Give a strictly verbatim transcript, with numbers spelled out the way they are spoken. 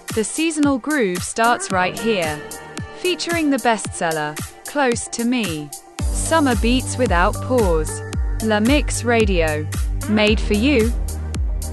The seasonal groove starts right here, featuring the bestseller, Close to Me. Summer beats without pause. La Mix Radio. Made for you.